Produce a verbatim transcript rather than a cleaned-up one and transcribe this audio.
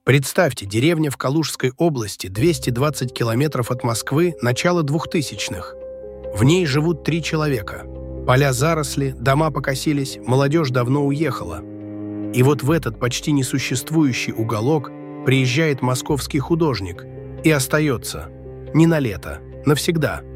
Представьте, деревня в Калужской области, двести двадцать километров от Москвы, начало двухтысячных. В ней живут три человека. Поля заросли, дома покосились, молодежь давно уехала. И вот в этот почти несуществующий уголок приезжает московский художник и остается. Не на лето, навсегда.